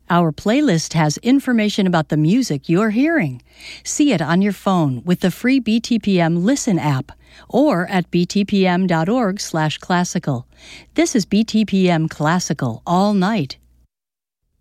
Our playlist has information about the music you're hearing. See it on your phone with the free BTPM Listen app or at btpm.org/classical. This is BTPM Classical all night.